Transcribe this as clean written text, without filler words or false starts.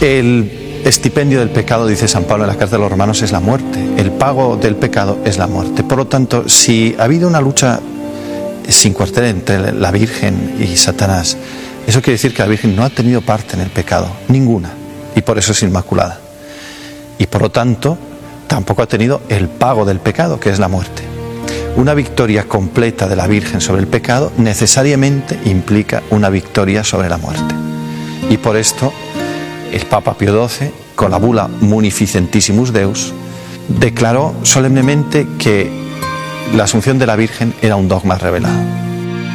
El estipendio del pecado, dice San Pablo en la carta de los Romanos, es la muerte. El pago del pecado es la muerte. Por lo tanto, si ha habido una lucha sin cuartel entre la Virgen y Satanás, eso quiere decir que la Virgen no ha tenido parte en el pecado, ninguna, y por eso es inmaculada. Y por lo tanto, tampoco ha tenido el pago del pecado, que es la muerte. Una victoria completa de la Virgen sobre el pecado necesariamente implica una victoria sobre la muerte. Y por esto, el Papa Pío XII, con la bula Munificentissimus Deus, declaró solemnemente que la Asunción de la Virgen era un dogma revelado.